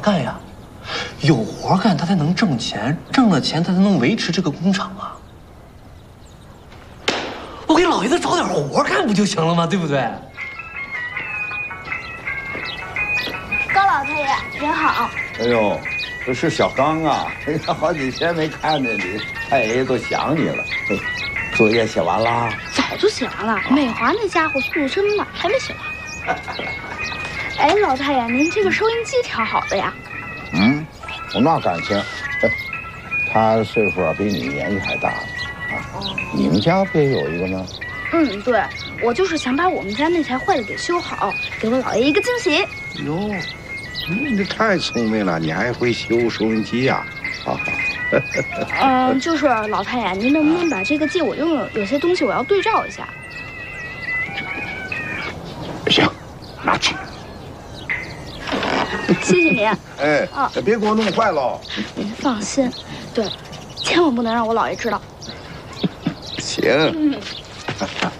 干呀？有活干，他才能挣钱，挣了钱，他才能维持这个工厂啊。我给老爷子找点活干不就行了吗？对不对？ 高老太爷您好。 哎呦，这是小刚啊！哎呀，好几天没看见你，太爷爷都想你了。嘿，作业写完啦？ 早就写完了，美华那家伙速度真慢，还没写完。哎，老太爷，您这个收音机调好了呀？ 嗯，我那感情，他岁数比你年纪还大呢。啊，你们家不也有一个吗？ 嗯，对，我就是想把我们家那台坏的给修好，给我姥爷一个惊喜。 哟，你这太聪明了，你还会修收音机呀？ 就是老太爷，您能不能把这个借我用用？有些东西我要对照一下。 行，拿去。 谢谢您。 哎，别给我弄坏了。 您放心，对，千万不能让我姥爷知道。 行。